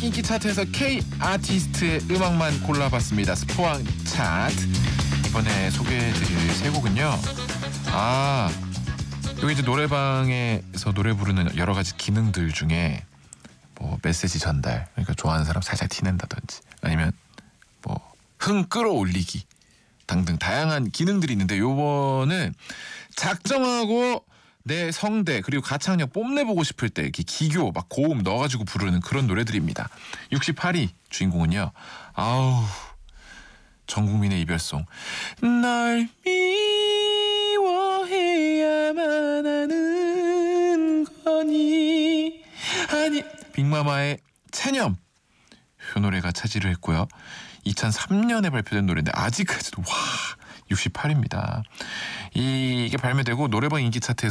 인기 차트에서 K 아티스트의 음악만 골라봤습니다. 스포왕 차트. 이번에 소개해드릴 세 곡은요. 여기 이제 노래방에서 노래 부르는 여러 가지 기능들 중에 뭐 메시지 전달, 그러니까 좋아하는 사람 살짝 티낸다든지, 아니면 뭐 흥 끌어올리기 등등 다양한 기능들이 있는데, 요거는 작정하고 내 성대 그리고 가창력 뽐내보고 싶을 때 이렇게 기교 막 고음 넣어가지고 부르는 그런 노래들입니다. 68위 주인공은요. 전 국민의 이별송. 널 미워해야만 하는 거니. 아니, 빅마마의 체념. 이 노래가 차지를 했고요. 2003년에 발표된 노래인데 아직까지도 68입니다. 이게 발매되고 노래방 인기 차트에서